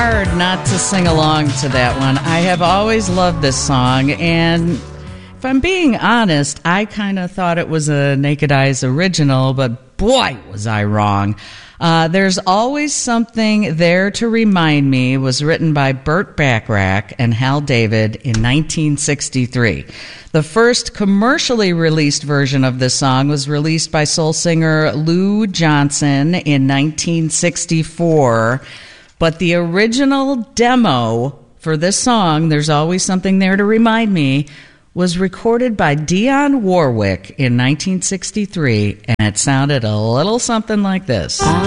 hard not to sing along to that one. I have always loved this song, and if I'm being honest, I kind of thought it was a Naked Eyes original, but boy, was I wrong. There's Always Something There to Remind Me was written by Burt Bacharach and Hal David in 1963. The first commercially released version of this song was released by soul singer Lou Johnson in 1964, but the original demo for this song, There's Always Something There to Remind Me, was recorded by Dionne Warwick in 1963, and it sounded a little something like this.